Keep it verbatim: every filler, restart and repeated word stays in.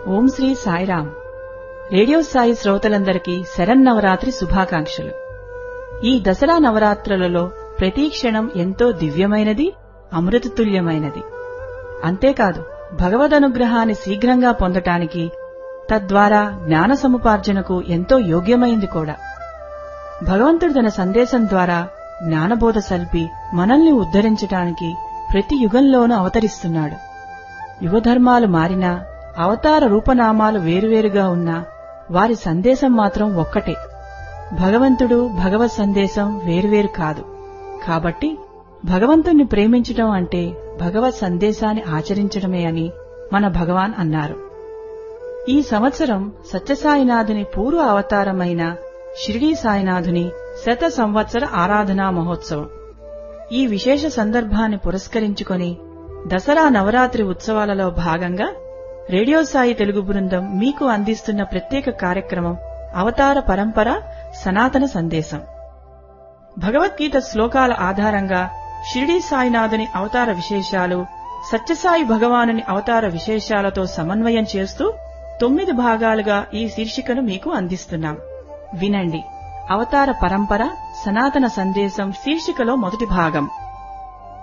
ఓం Shri Sairam. Radio Sai శ్రోతలందరికీ శరన్నవరాత్రి శుభాకాంక్షలు. ఈ దసరా నవరాత్రులలో ప్రతి క్షణం ఎంతో దివ్యమైనది, అమృతతుల్యమైనది. అంతేకాదు, భగవదనుగ్రహాన్ని శీఘ్రంగా పొందటానికి, తద్వారా జ్ఞాన సముపార్జనకు ఎంతో యోగ్యమైంది కూడా. భగవంతుడు తన సందేశం ద్వారా జ్ఞానబోధ సల్పి మనల్ని ఉద్ధరించటానికి ప్రతి యుగంలోనూ అవతరిస్తున్నాడు. యుగధర్మాలు మారినా, అవతార రూపనామాలు వేరువేరుగా ఉన్నా వారి సందేశం మాత్రం ఒక్కటే. భగవంతుడు, భగవత్ సందేశం వేరువేరు కాదు. కాబట్టి భగవంతుణ్ణి ప్రేమించటం అంటే భగవత్ సందేశాన్ని ఆచరించడమే అని మన భగవాన్ అన్నారు. ఈ సంవత్సరం సత్యసాయినాథుని పూర్వ అవతారమైన షిరిడీ సాయినాథుని శత సంవత్సర ఆరాధనా మహోత్సవం. ఈ విశేష సందర్భాన్ని పురస్కరించుకొని దసరా నవరాత్రి ఉత్సవాలలో భాగంగా రేడియో సాయి తెలుగు బృందం మీకు అందిస్తున్న ప్రత్యేక కార్యక్రమం అవతార పరంపర సనాతన సందేశం. భగవద్గీత శ్లోకాల ఆధారంగా షిరిడీ సాయినాథుని అవతార విశేషాలు, సత్యసాయి భగవానుని అవతార విశేషాలతో సమన్వయం చేస్తూ తొమ్మిది భాగాలుగా ఈ శీర్షికను మీకు అందిస్తున్నాం. వినండి. అవతార పరంపర సనాతన సందేశం శీర్షికలో మొదటి భాగం.